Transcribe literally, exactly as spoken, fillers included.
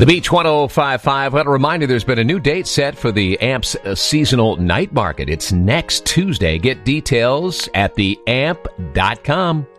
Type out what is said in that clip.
The Beach one oh five point five. Well, a reminder, there's been a new date set for the A M P's uh, seasonal night market. It's next Tuesday. Get details at the amp dot com.